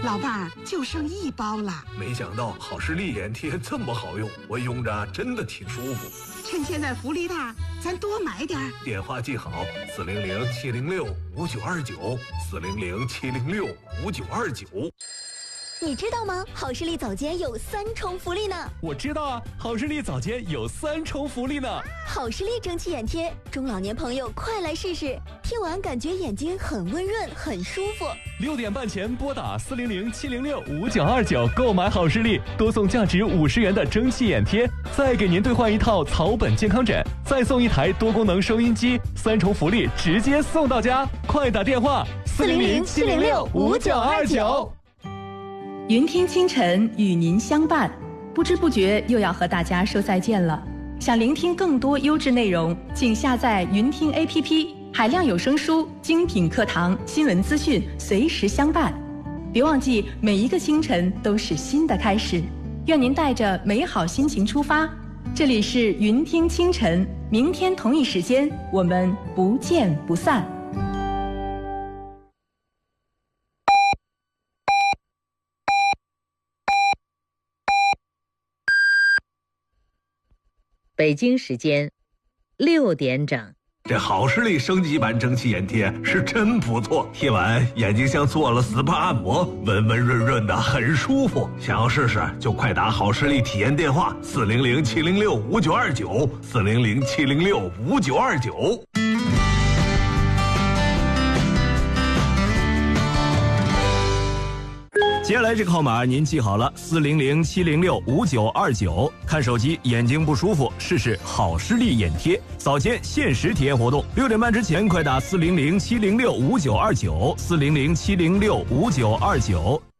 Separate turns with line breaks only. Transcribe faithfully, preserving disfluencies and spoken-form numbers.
老伴儿，就剩一包了。
没想到好视力眼贴这么好用，我用着真的挺舒服。
趁现在福利大，咱多买点儿。
电话记好：四零零七零六五九二九，四零零七零六五九二九。
你知道吗？好视力早间有三重福利呢。
我知道啊，好视力早间有三重福利呢。
好视力蒸汽眼贴，中老年朋友快来试试，贴完感觉眼睛很温润，很舒服。
六点半前拨打四零零七零六五九二九购买好视力，多送价值五十元的蒸汽眼贴，再给您兑换一套草本健康枕，再送一台多功能收音机，三重福利直接送到家。快打电话
四零零七零六五九二九。
云听清晨与您相伴，不知不觉又要和大家说再见了。想聆听更多优质内容，请下载云听 A P P， 海量有声书、精品课堂、新闻资讯随时相伴。别忘记，每一个清晨都是新的开始。愿您带着美好心情出发。这里是云听清晨，明天同一时间我们不见不散。
北京时间六点整。
这好视力升级版蒸汽眼贴是真不错，贴完眼睛像做了 S P A 按摩，温温润润的，很舒服。想要试试就快打好视力体验电话：四零零七零六五九二九，四零零七零六五九二九。
接下来这个号码您记好了，四零零七零六五九二九。看手机眼睛不舒服，试试好视力眼贴，早间限时体验活动，六点半之前快打四零零七零六五九二九，四零零七零六五九二九。